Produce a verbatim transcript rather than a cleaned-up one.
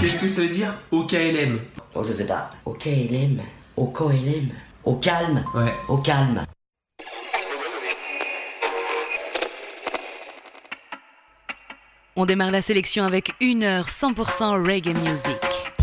Qu'est-ce que ça veut dire O K L M? Oh, je sais pas. Au K L M. Au K L M. Au calme. Ouais. Au calme. On démarre la sélection avec une heure cent pour cent reggae music.